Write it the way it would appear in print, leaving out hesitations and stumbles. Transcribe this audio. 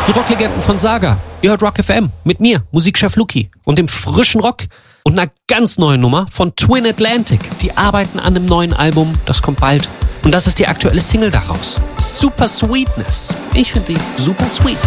Die Rocklegenden von Saga. Ihr hört Rock FM mit mir, Musikchef Luki, und dem frischen Rock und einer ganz neuen Nummer von Twin Atlantic. Die arbeiten an einem neuen Album, das kommt bald. Und das ist die aktuelle Single daraus. Super Sweetness. Ich finde die super sweet.